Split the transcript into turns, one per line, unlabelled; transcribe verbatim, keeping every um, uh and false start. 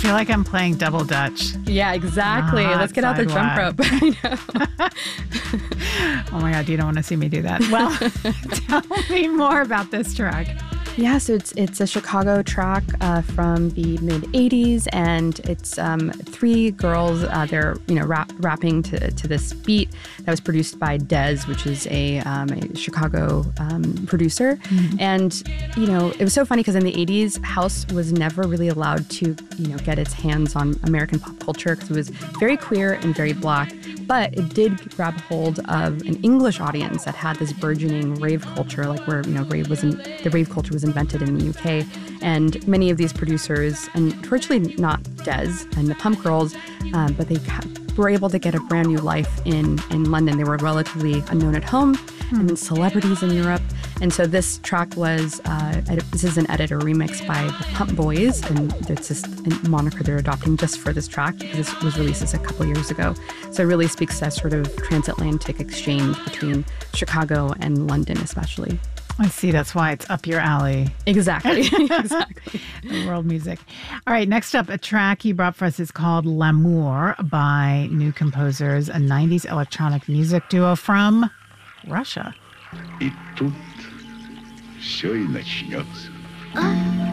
feel like I'm playing double dutch.
Yeah, exactly.
Not
Let's get out the jump
sidewalk.
rope. I know.
Oh my God, you don't want to see me do that. Well, tell me more about this track.
Yeah, so it's it's a Chicago track uh, from the mid eighties, and it's um, three girls. Uh, they're you know rap, rapping to to this beat that was produced by Dez, which is a, um, a Chicago um, producer. Mm-hmm. And you know it was so funny because in the eighties, house was never really allowed to you know get its hands on American pop culture because it was very queer and very black. But it did grab hold of an English audience that had this burgeoning rave culture, like where you know rave was in, the rave culture was invented in the U K, and many of these producers, and virtually not Dez and the Pump Girls, um, but they were able to get a brand new life in in London. They were relatively unknown at home, mm. and then celebrities in Europe. And so this track was, uh, edit, this is an editor remix by the Pump Boys, and it's just a moniker they're adopting just for this track because this was released just a couple years ago. So it really speaks to that sort of transatlantic exchange between Chicago and London especially.
I see. That's why it's up your alley.
Exactly. Exactly.
The world music. All right. Next up, a track you brought for us is called L'amour by New Composers, a nineties electronic music duo from Russia.
И тут все и начнется.